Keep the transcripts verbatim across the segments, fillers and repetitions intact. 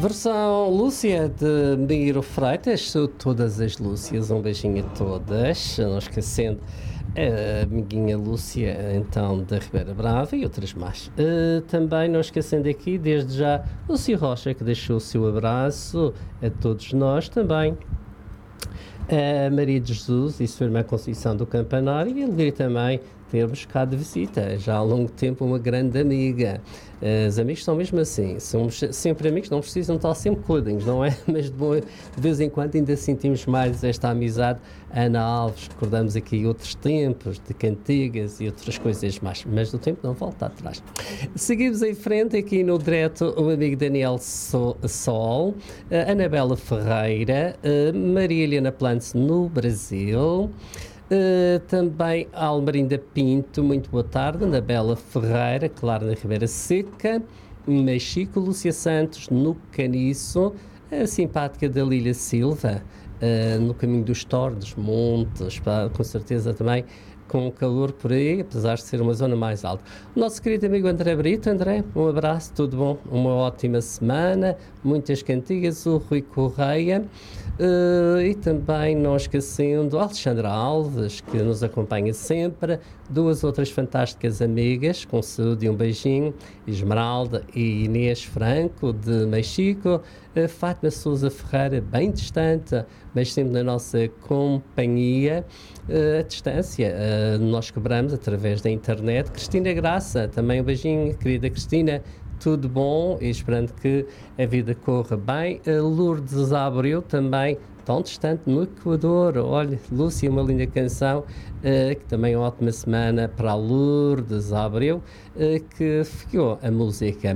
Versão Lúcia de Miro Freitas, sou todas as Lúcias, um beijinho a todas, não esquecendo a amiguinha Lúcia, então, da Ribeira Brava e outras mais. Uh, também não esquecendo aqui, desde já, Lúcia Rocha, que deixou o seu abraço a todos nós também. A Maria de Jesus e sua irmã Conceição do Campanário, e alegria também termos cá de visita, já há longo tempo, uma grande amiga. Os amigos são mesmo assim, somos sempre amigos, não precisam estar sempre coladinhos, não é? Mas de, boa, de vez em quando ainda sentimos mais esta amizade. Ana Alves, recordamos aqui outros tempos de cantigas e outras coisas mais, mas o tempo não volta atrás. Seguimos em frente aqui no direto o amigo Daniel Sol, Anabela Ferreira, Maria Helena Plantz no Brasil. Uh, também Almerinda Pinto, muito boa tarde. Anabela Ferreira, Clara na Ribeira Seca, Mexico, Lúcia Santos no Caniço, a simpática da Lília Silva, uh, no caminho dos Torres, Montes, pá, com certeza também com calor por aí, apesar de ser uma zona mais alta. O nosso querido amigo André Brito. André, um abraço, tudo bom? Uma ótima semana, muitas cantigas. O Rui Correia. Uh, e também não esquecendo Alexandra Alves, que nos acompanha sempre, duas outras fantásticas amigas, com saúde e um beijinho, Esmeralda e Inês Franco de Mexico, uh, Fátima Sousa Ferreira, bem distante, mas sempre na nossa companhia, uh, a distância, uh, nós cobramos através da internet. Cristina Graça, também um beijinho, querida Cristina. Tudo bom e esperando que a vida corra bem. A Lourdes Abreu também, tão distante no Equador. Olha, Lúcia, uma linda canção, uh, que também é uma ótima semana para a Lourdes Abreu, uh, que ficou a música.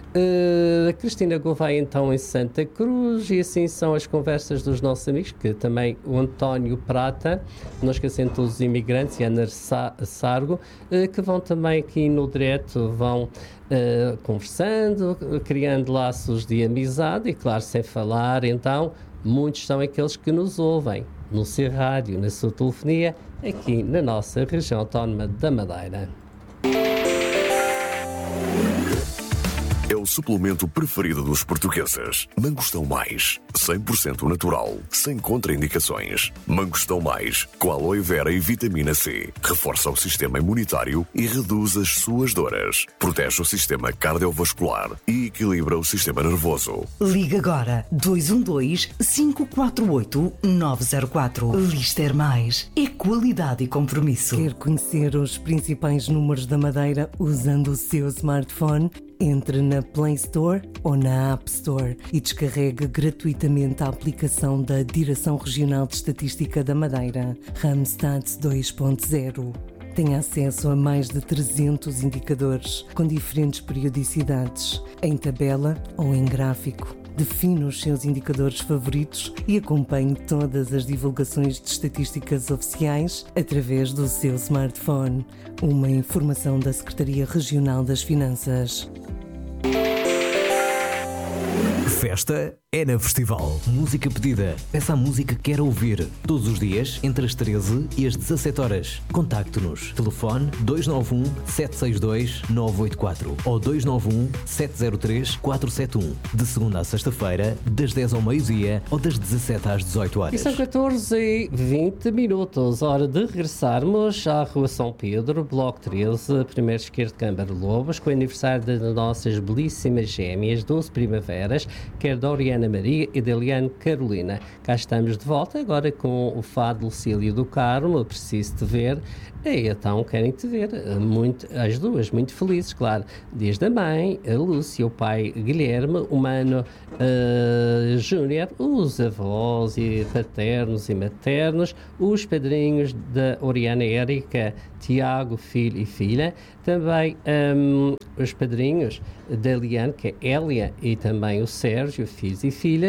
Uh, a Cristina Gouveia, então, em Santa Cruz, e assim são as conversas dos nossos amigos, que também o António Prata, não esquecendo todos os imigrantes, e a Ana Sargo, uh, que vão também aqui no direto, vão uh, conversando, criando laços de amizade, e claro, sem falar, então, muitos são aqueles que nos ouvem no seu rádio, na sua telefonia, aqui na nossa região autónoma da Madeira. É o suplemento preferido dos portugueses. Mangostão Mais, cem por cento natural, sem contraindicações. Mangostão Mais, com aloe vera e vitamina C. Reforça o sistema imunitário e reduz as suas dores. Protege o sistema cardiovascular e equilibra o sistema nervoso. Liga agora dois um dois, cinco quatro oito, nove zero quatro. Lister Mais é qualidade e compromisso. Quer conhecer os principais números da Madeira usando o seu smartphone? Entre na Play Store ou na App Store e descarregue gratuitamente a aplicação da Direção Regional de Estatística da Madeira, Randstad dois ponto zero. Tem acesso a mais de trezentos indicadores com diferentes periodicidades, em tabela ou em gráfico. Define os seus indicadores favoritos e acompanhe todas as divulgações de estatísticas oficiais através do seu smartphone. Uma informação da Secretaria Regional das Finanças. Festa é na Festival. Música pedida. Peça a música que quer ouvir. Todos os dias, entre as treze e as dezassete horas. Contacte-nos. Telefone dois nove um, sete seis dois, nove oito quatro ou dois nove um, sete zero três, quatro sete um. De segunda a sexta-feira, das dez ao meio-dia ou das dezassete às dezoito horas. E são catorze e vinte minutos. Hora de regressarmos à Rua São Pedro, Bloco treze, primeiro esquerdo de Câmara Lobos, com o aniversário das nossas belíssimas gêmeas, doze primaveras, quer da Oriana Maria e da Eliane Carolina. Cá estamos de volta, agora com o fado Lucília do Carmo, Preciso Te Ver. E então querem te ver, muito, as duas muito felizes, claro, desde a mãe, a Lúcia, o pai Guilherme, o mano uh, Júnior, os avós e paternos e maternos, os padrinhos da Oriana Érica, Tiago, filho e filha, também um, os padrinhos da Eliane, que é Hélia, e também o Sérgio, filhos e filhas,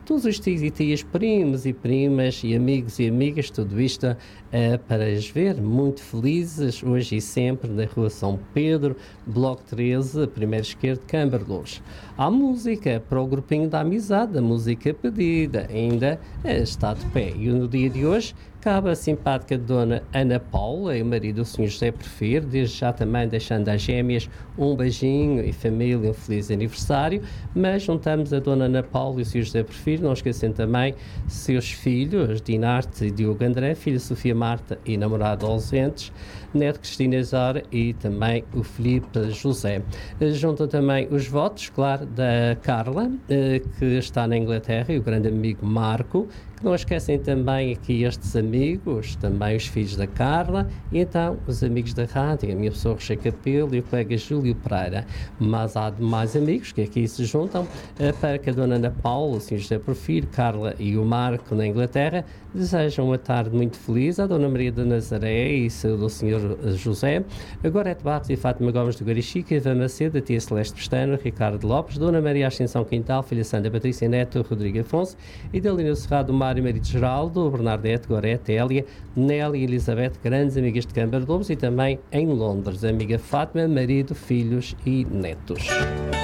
todos os tios e tias, primos e primas e amigos e amigas, tudo isto uh, para as ver muito felizes, hoje e sempre, na Rua São Pedro, Bloco treze, primeiro esquerdo, Câmara de Loures. Há música para o grupinho da amizade, a música pedida, ainda uh, está de pé. E no dia de hoje, cabe a simpática Dona Ana Paula e o marido do senhor José Prefiro, desde já também deixando às gêmeas um beijinho e família, um feliz aniversário, mas juntamos a Dona Ana Paula e o senhor José Prefiro, não esquecendo também seus filhos, Dinarte e Diogo André, filha Sofia Marta e namorado ausentes, neto Cristina Zara e também o Filipe José. Juntam também os votos, claro, da Carla, que está na Inglaterra, e o grande amigo Marco. Não esquecem também aqui estes amigos, também os filhos da Carla, e então os amigos da rádio, a minha pessoa Rocha Capelo e o colega Júlio Pereira. Mas há demais amigos que aqui se juntam para que a Dona Ana Paula, o senhor José Porfírio, Carla e o Marco na Inglaterra desejam uma tarde muito feliz à Dona Maria de Nazaré e do senhor José, a Gorete Barros e Fátima Gomes do Garichica, Ivan Macedo, a tia Celeste Pestano, Ricardo Lopes, Dona Maria Ascensão Quintal, filha Sandra Patrícia Neto, Rodrigo Afonso, e da Lina Cerrado, Mário Marido Geraldo, Bernardete, Gorete, Hélia, Nélia e Elizabeth, grandes amigas de Câmara de Loures, e também em Londres, a amiga Fátima, marido, filhos e netos.